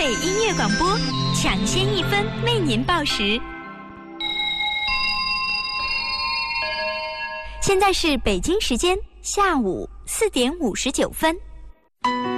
北音乐广播，抢先1分为您报时。现在是北京时间下午4点59分。